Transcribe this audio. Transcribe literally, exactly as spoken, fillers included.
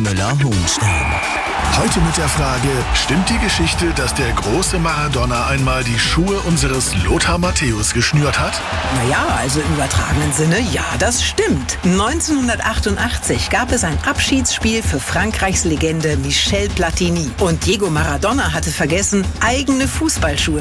Müller-Hohenstein. Heute mit der Frage, stimmt die Geschichte, dass der große Maradona einmal die Schuhe unseres Lothar Matthäus geschnürt hat? Naja, also im übertragenen Sinne, ja, das stimmt. neunzehnhundertachtundachtzig gab es ein Abschiedsspiel für Frankreichs Legende Michel Platini. Und Diego Maradona hatte vergessen, eigene Fußballschuhe